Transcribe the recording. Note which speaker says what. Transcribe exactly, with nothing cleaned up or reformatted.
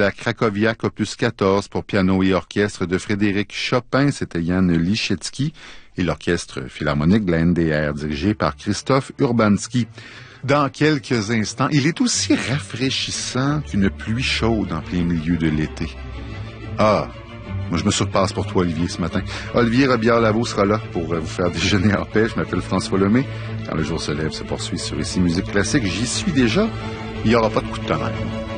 Speaker 1: la Krakowiak opus quatorze pour piano et orchestre de Frédéric Chopin, c'était Jan Liszewski, et l'orchestre philharmonique de la N D R dirigé par Christophe Urbanski. Dans quelques instants, il est aussi rafraîchissant qu'une pluie chaude en plein milieu de l'été. Ah, moi je me surpasse pour toi, Olivier, ce matin. Olivier Robillard-Lavaux sera là pour vous faire déjeuner en paix. Je m'appelle François Lemay. Quand le jour se lève, se poursuit sur Ici Musique Classique. J'y suis déjà. Il n'y aura pas de coup de tonnerre.